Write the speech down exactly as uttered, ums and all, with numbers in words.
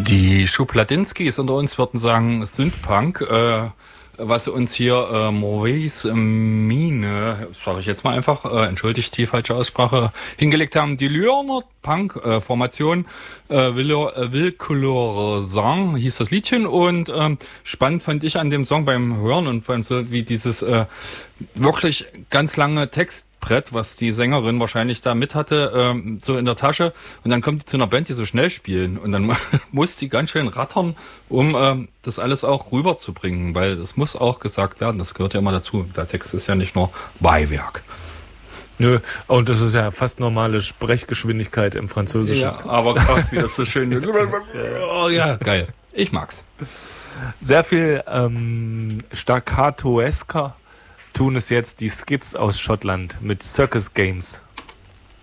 Die Schubladinskis unter uns würden sagen Synthpunk, äh, was uns hier äh, Maurice Mine, sage ich jetzt mal einfach, äh, entschuldigt die falsche Aussprache, hingelegt haben. Die Lyoner Punk-Formation äh, Willcouleur Sang hieß das Liedchen und ähm, spannend fand ich an dem Song beim Hören und beim so wie dieses äh, wirklich ganz lange Text Brett, was die Sängerin wahrscheinlich da mit hatte, ähm, so in der Tasche. Und dann kommt die zu einer Band, die so schnell spielen. Und dann muss die ganz schön rattern, um ähm, das alles auch rüberzubringen. Weil das muss auch gesagt werden. Das gehört ja immer dazu. Der Text ist ja nicht nur Beiwerk. Nö, und das ist ja fast normale Sprechgeschwindigkeit im Französischen. Ja, aber krass, wie das so schön ist. Oh, ja, geil. Ich mag's. Sehr viel ähm, staccatoesker tun es jetzt die Skids aus Schottland mit Circus Games.